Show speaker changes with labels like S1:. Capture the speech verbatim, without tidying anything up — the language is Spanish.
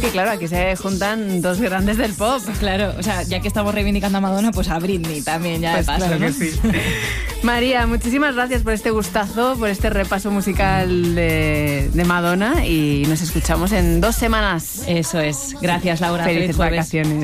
S1: que claro, aquí se juntan dos grandes del pop.
S2: Claro, o sea, ya que estamos reivindicando a Madonna, pues a Britney también ya
S1: Pues
S2: de paso,
S1: claro
S2: ¿no?
S1: que sí. María, muchísimas gracias por este gustazo, por este repaso musical de, de Madonna y nos escuchamos en dos semanas.
S2: Eso es. Gracias, Laura.
S1: Felices
S2: Feliz jueves.
S1: vacaciones.